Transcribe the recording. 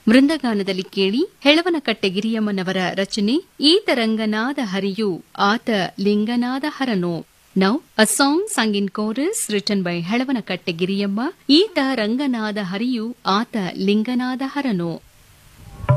ವೃಂದಗಾನದಲ್ಲಿ ಕೇಳಿ ಹೆಳವನಕಟ್ಟೆ ಗಿರಿಯಮ್ಮನವರ ರಚನೆ ಈತ ರಂಗನಾದ ಹರಿಯು ಆತ ಲಿಂಗನಾದ ಹರನೋ. Now, a song sung in chorus written by Helavanakatte Giriyamma. ಈತ ರಂಗನಾದ ಹರಿಯು ಆತ ಲಿಂಗನಾದ ಹರನೋ.